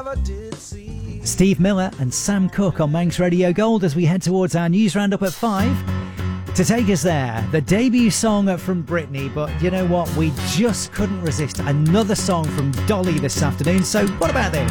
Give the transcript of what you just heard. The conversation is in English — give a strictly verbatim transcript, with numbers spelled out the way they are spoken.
never did see. Steve Miller and Sam Cooke on Manx Radio Gold as we head towards our news roundup at five. To take us there, the debut song from Britney, but you know what? We just couldn't resist another song from Dolly this afternoon, so what about this?